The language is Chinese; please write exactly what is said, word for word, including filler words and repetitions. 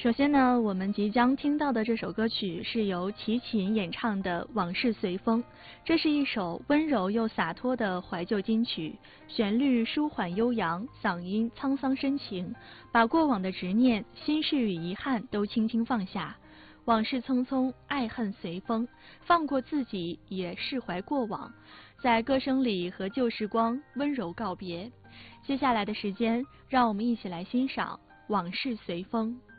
首先呢，我们即将听到的这首歌曲是由齐秦演唱的《往事随风》，这是一首温柔又洒脱的怀旧金曲，旋律舒缓悠扬，嗓音沧桑深情，把过往的执念、心事与遗憾都轻轻放下。往事匆匆，爱恨随风，放过自己，也释怀过往，在歌声里和旧时光温柔告别。接下来的时间，让我们一起来欣赏《往事随风》。